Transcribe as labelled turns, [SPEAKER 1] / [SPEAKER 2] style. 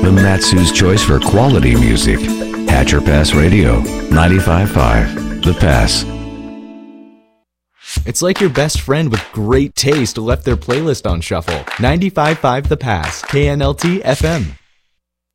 [SPEAKER 1] The Matsu's choice for quality music. Hatcher Pass Radio, 95.5. The Pass.
[SPEAKER 2] It's like your best friend with great taste left their playlist on shuffle. 95.5 The Pass, KNLT FM.